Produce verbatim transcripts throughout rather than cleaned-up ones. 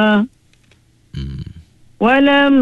Hmm. ولم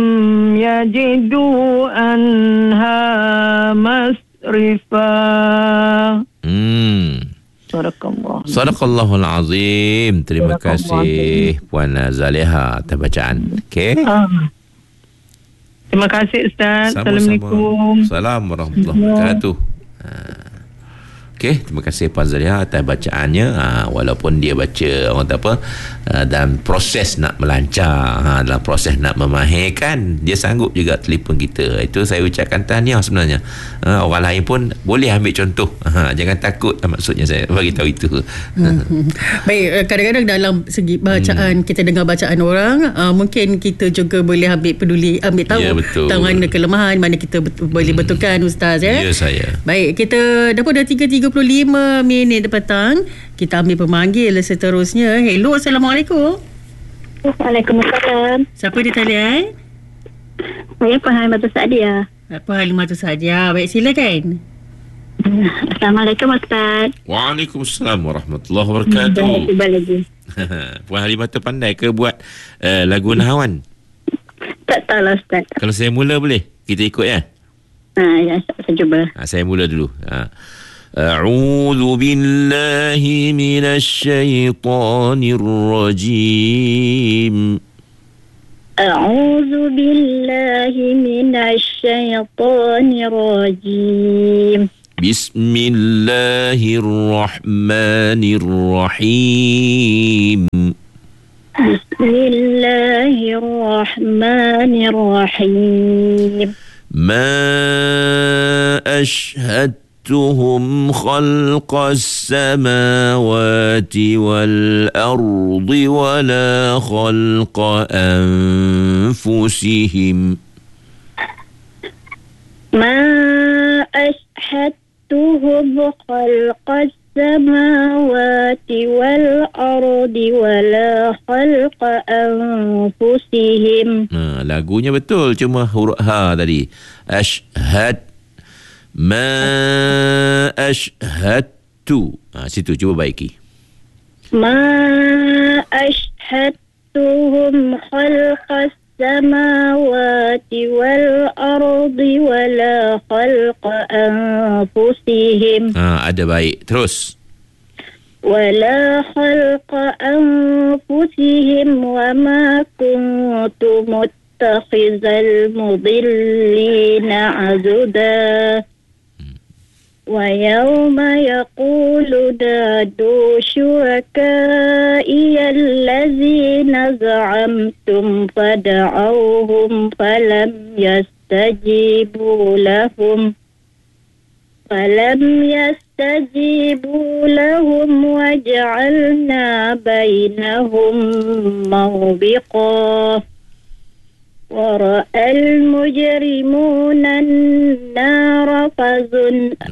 يجدوا عنها مصرفا. Hmm. Sadaqallah. Sadaqallahul Azim. Terima Sadaqallah. kasih Puan Zaliha atas bacaan. Okey. Ah. Terima kasih Ustaz. Assalamualaikum. Assalamualaikum warahmatullahi wabarakatuh. Ha. Okey, terima kasih Puan Zaliha atas bacaannya. Ha, walaupun dia baca orang kata apa uh, dalam proses nak melancar, ha, dalam proses nak memahirkan, dia sanggup juga telefon kita. Itu saya ucapkan tahniah sebenarnya. Ha, orang lain pun boleh ambil contoh. Ha, jangan takut, maksudnya saya bagi tahu itu. Hmm. Baik, kadang-kadang dalam segi bacaan, hmm. kita dengar bacaan orang, uh, mungkin kita juga boleh ambil peduli, ambil tahu ya, tentang mana kelemahan, mana kita betul, boleh hmm. betulkan Ustaz ya. Ya saya. Baik, kita dah pun dah tiga tiga puluh lima minit petang. Kita ambil pemanggil seterusnya. Hello, Assalamualaikum. Waalaikumsalam. Siapa di talian? Saya Puan Halimah Sadia. Puan Halimah Sadia. Baik, silakan. Assalamualaikum Ustaz. Waalaikumsalam warahmatullahi wabarakatuh. Tiba lagi. Puan Halimah tu pandai ke buat uh, lagu Nahawan? Tak tahu lah Ustaz. Kalau saya mula boleh? Kita ikut ya? Ha, ya, saya cuba. Ha, saya mula dulu. Ha. A'udzu billahi minasyaitonir rajim. A'udzu billahi minasyaitonir rajim. Bismillahirrahmanirrahim. Bismillahirrahmanirrahim. Ma ashhadtuhum khalqas samawati wal ardi wala khalqa anfusihim. Ma ashhadtuhum khalqas samawati wal ardi wala khalqa anfusihim. Ha, lagunya betul, cuma huruf ha tadi. Ashhad. Ma ashhadtu. Ha, situ cuba baiki. Ma ashhadtuhum khalqas samawati wal ardi wala khalqa anfusihim. Ha, ada baik. Terus. ولا خلق أنفسهم وما كنت متخذ المضلين عضدا ويوم يقول نادوا شركائي الذين زعمتم فدعوهم فلم يستجيبوا لهم فلم يستجيبوا لهم وجعلنا بينهم موبقا ورأى المجرمون النار فظن